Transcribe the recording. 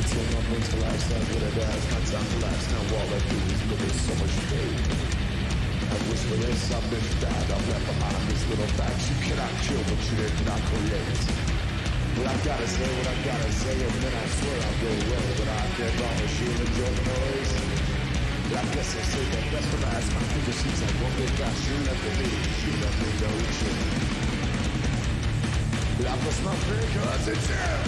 Till my mental lifestyle, whatever has my time to last. Now all I do is live with so much pain. I wish for this, I've been bad. I've left behind these little facts. You cannot kill what you did not create. Well, I gotta say what I gotta say, and then I swear I'll go away. But I can't promise you enjoy the noise. I guess I say that best for last. My finger seems like one big guy. She left me, she left me no shit. I press my fingers, it's there.